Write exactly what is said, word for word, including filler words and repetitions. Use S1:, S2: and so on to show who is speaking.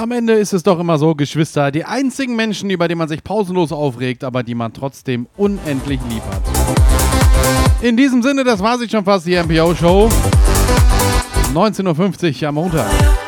S1: Am Ende ist es doch immer so, Geschwister, die einzigen Menschen, über die man sich pausenlos aufregt, aber die man trotzdem unendlich lieb hat. In diesem Sinne, das war sie schon fast, die M P O-Show. neunzehn Uhr fünfzig am Montag.